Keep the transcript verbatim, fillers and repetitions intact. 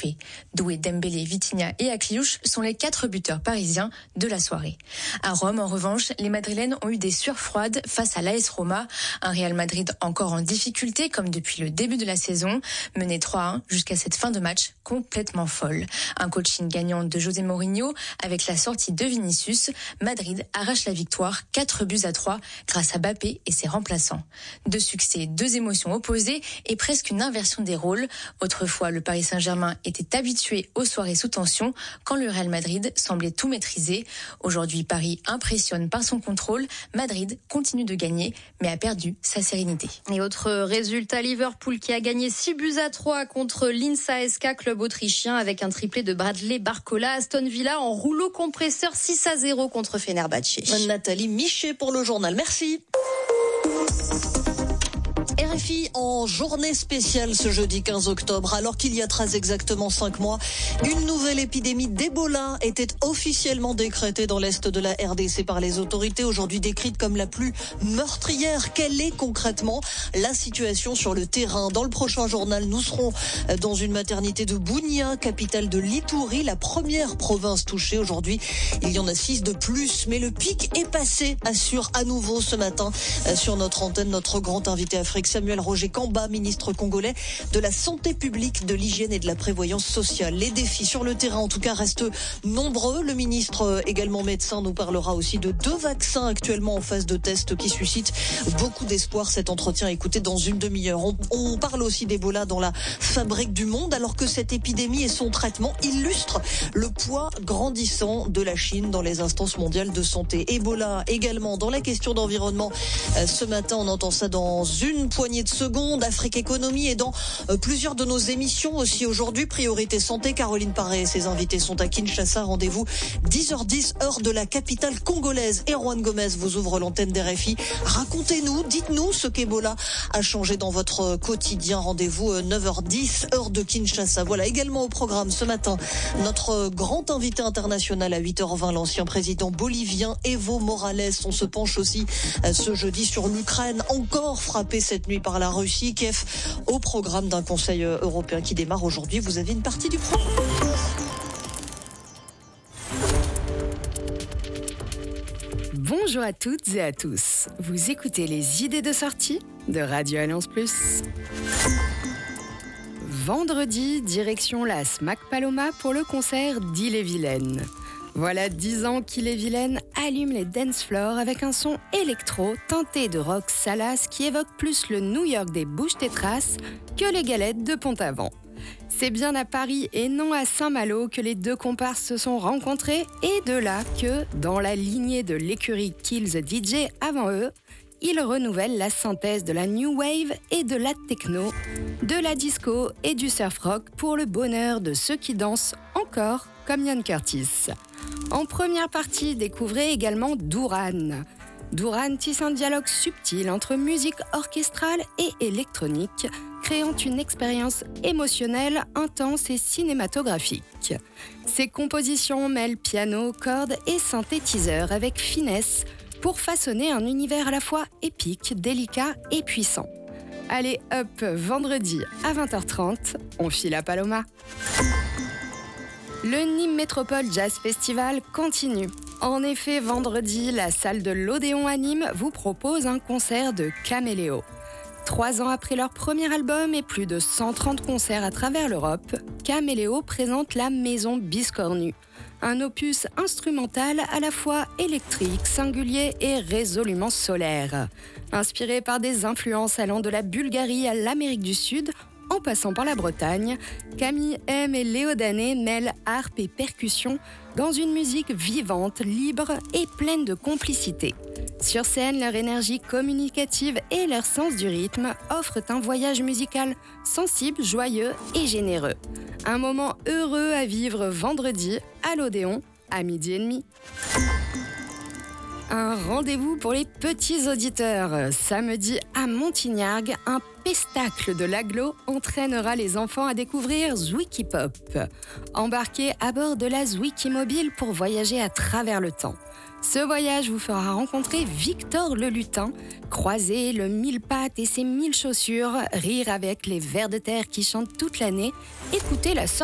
échoué. Doué, Dembélé, Vitinha et Akliouche sont les quatre buteurs parisiens de la soirée. À Rome, en revanche, les Madrilènes ont eu des sueurs froides face à l'A S Roma, un Real Madrid encore en difficulté comme depuis le début de la saison, mené trois à un jusqu'à cette fin de match complètement folle. Un coaching gagnant de José Mourinho avec la sortie de Vinicius, Madrid arrache la victoire quatre buts à trois grâce à Mbappé et ses remplaçants. Deux succès, deux émotions opposées et presque une inversion des rôles. Autrefois, le Paris Saint-Germain était habitué aux soirées sous tension quand le Real Madrid semblait tout maîtriser. Aujourd'hui, Paris impressionne par son contrôle. Madrid continue de gagner mais a perdu sa sérénité. Et autre résultat, Liverpool qui a gagné six buts à trois contre l'Insa S K, club autrichien, avec un triplé de Bradley Barcola. Aston Villa en rouleau compresseur six à zéro contre Fenerbahçe. Nathalie Michet pour le journal. Merci. R F I en journée spéciale ce jeudi quinze octobre, alors qu'il y a très exactement cinq mois, une nouvelle épidémie d'Ebola était officiellement décrétée dans l'est de la R D C par les autorités, aujourd'hui décrite comme la plus meurtrière. Quelle est concrètement la situation sur le terrain? Dans le prochain journal, nous serons dans une maternité de Bunia, capitale de l'Itourie, la première province touchée. Aujourd'hui, il y en a six de plus, mais le pic est passé, assure à nouveau ce matin sur notre antenne notre grand invité Afrique, Samuel Roger Kamba, ministre congolais de la santé publique, de l'hygiène et de la prévoyance sociale. Les défis sur le terrain, en tout cas, restent nombreux. Le ministre, également médecin, nous parlera aussi de deux vaccins actuellement en phase de test qui suscitent beaucoup d'espoir. Cet entretien, écoutez, dans une demi-heure. On, on parle aussi d'Ebola dans la fabrique du monde, alors que cette épidémie et son traitement illustrent le poids grandissant de la Chine dans les instances mondiales de santé. Ebola également dans la question d'environnement. Ce matin, on entend ça dans une poignée de secondes. Afrique Économie et dans euh, plusieurs de nos émissions aussi aujourd'hui. Priorité santé, Caroline Paré et ses invités sont à Kinshasa. Rendez-vous dix heures dix, heure de la capitale congolaise. Et Erwan Gomez vous ouvre l'antenne d'R F I. Racontez-nous, dites-nous ce qu'Ebola a changé dans votre quotidien. Rendez-vous euh, neuf heures dix, heure de Kinshasa. Voilà, également au programme ce matin, notre grand invité international à huit heures vingt, l'ancien président bolivien Evo Morales. On se penche aussi euh, ce jeudi sur l'Ukraine, encore frappée cette nuit par la Russie. Kiev au programme d'un Conseil européen qui démarre aujourd'hui. Vous avez une partie du programme. Bonjour à toutes et à tous. Vous écoutez les idées de sortie de Radio Alliance Plus. Vendredi, direction la Smack Paloma pour le concert d'Ille-et-Vilaine. Voilà dix ans qu'Ille-et-Vilaine allume les dance floors avec un son électro teinté de rock salace qui évoque plus le New York des Bouches-Tétras que les galettes de Pont-Aven. C'est bien à Paris et non à Saint-Malo que les deux comparses se sont rencontrés et de là que, dans la lignée de l'écurie Kill the D J avant eux, ils renouvellent la synthèse de la new wave et de la techno, de la disco et du surf rock pour le bonheur de ceux qui dansent encore comme Ian Curtis. En première partie, découvrez également Douran. Douran tisse un dialogue subtil entre musique orchestrale et électronique, créant une expérience émotionnelle, intense et cinématographique. Ses compositions mêlent piano, cordes et synthétiseurs avec finesse pour façonner un univers à la fois épique, délicat et puissant. Allez hop, vendredi à vingt heures trente, on file à Paloma. Le Nîmes Métropole Jazz Festival continue. En effet, vendredi, la salle de l'Odéon à Nîmes vous propose un concert de Caméléo. Trois ans après leur premier album et plus de cent trente concerts à travers l'Europe, Caméléo présente la Maison Biscornue. Un opus instrumental à la fois électrique, singulier et résolument solaire. Inspiré par des influences allant de la Bulgarie à l'Amérique du Sud, en passant par la Bretagne, Camille M et Léo Danet mêlent harpe et percussion dans une musique vivante, libre et pleine de complicité. Sur scène, leur énergie communicative et leur sens du rythme offrent un voyage musical sensible, joyeux et généreux. Un moment heureux à vivre vendredi à l'Odéon à midi et demi. Un rendez-vous pour les petits auditeurs. Samedi à Montignargues, un pestacle de l'agglo entraînera les enfants à découvrir Zwiki Pop. Embarquez à bord de la Zwiki Mobile pour voyager à travers le temps. Ce voyage vous fera rencontrer Victor le lutin, croiser le mille pattes et ses mille chaussures, rire avec les vers de terre qui chantent toute l'année, écouter la sortie